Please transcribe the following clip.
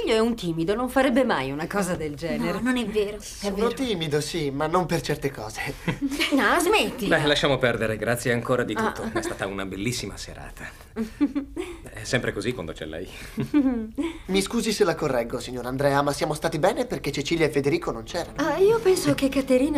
figlio è un timido, non farebbe mai una cosa del genere. No, non è vero. È Sono vero. timido, sì, ma non per certe cose. No, smetti. Beh, lasciamo perdere, grazie ancora di tutto. È stata una bellissima serata. È sempre così quando c'è lei. Mi scusi se la correggo, signor Andrea, ma siamo stati bene perché Cecilia e Federico non c'erano. Io penso che Caterina